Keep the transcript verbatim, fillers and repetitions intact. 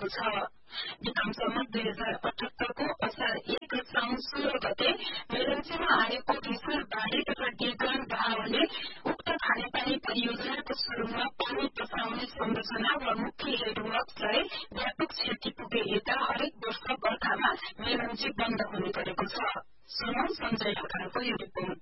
गरेको छ। विक्रमसम्म दुई हजार अठहत्तरको असार एक र साउन सोह्र गते मेलम्चीमा आएको भीषण बाढ़ी तथा डिगन बहावले उक्त खानेपानी परियोजनाको शुरूमा पानी पसाउने संरचना वा मुख्य हेडवर्क्सलाई व्यापक क्षति पुगे यता हरेक वर्ष बर्खामा मेलम्ची बन्द हुने गरेको छ। सुनौ सञ्जय ढकालको यो रिपोर्ट।